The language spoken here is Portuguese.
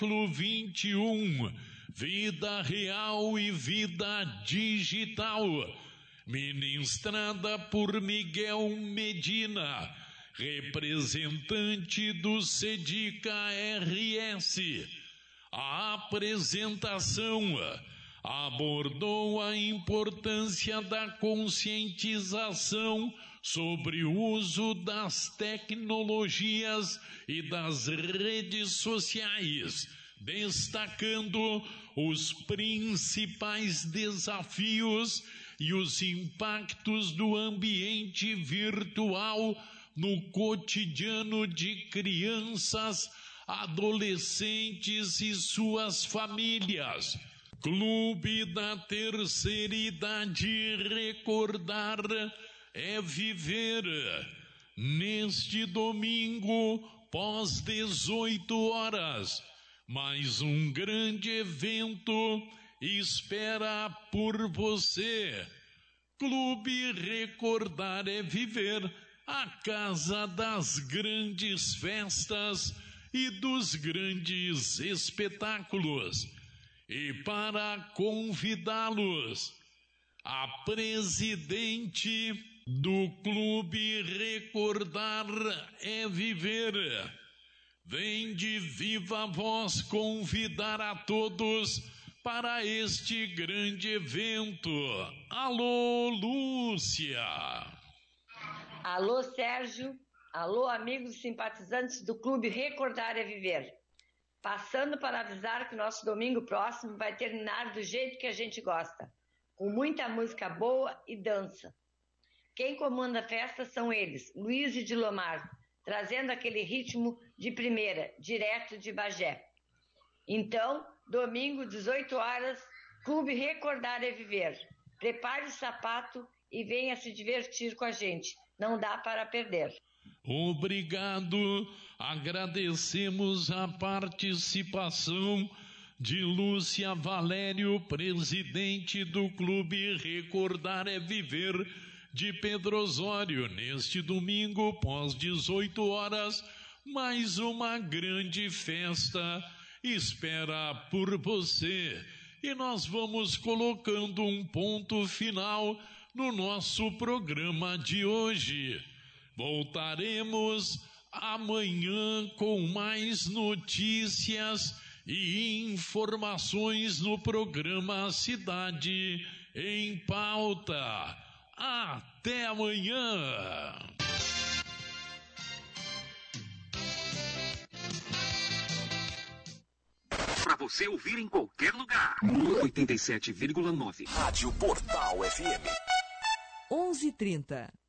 século XXI, vida real e vida digital, ministrada por Miguel Medina, representante do Sedica RS. A apresentação abordou a importância da conscientização sobre o uso das tecnologias e das redes sociais, destacando os principais desafios e os impactos do ambiente virtual no cotidiano de crianças, adolescentes e suas famílias. Clube da Terceira Idade, recordar é viver. Neste domingo, pós 18 horas, mais um grande evento espera por você. Clube Recordar é Viver, a casa das grandes festas e dos grandes espetáculos. E para convidá-los, a presidente do Clube Recordar é Viver vem de viva voz convidar a todos para este grande evento. Alô, Lúcia! Alô, Sérgio! Alô, amigos e simpatizantes do Clube Recordar é Viver. Passando para avisar que o nosso domingo próximo vai terminar do jeito que a gente gosta, com muita música boa e dança. Quem comanda a festa são eles, Luiz e Dilomar, trazendo aquele ritmo de primeira, direto de Bagé. Então, domingo, 18 horas, Clube Recordar é Viver. Prepare o sapato e venha se divertir com a gente. Não dá para perder. Obrigado, agradecemos a participação de Lúcia Valério, presidente do Clube Recordar é Viver de Pedro Osório. Neste domingo, pós 18 horas, mais uma grande festa espera por você. E nós vamos colocando um ponto final no nosso programa de hoje. Voltaremos amanhã com mais notícias e informações no programa Cidade em Pauta. Até amanhã! Para você ouvir em qualquer lugar. 87,9. Rádio Portal FM. 11h30.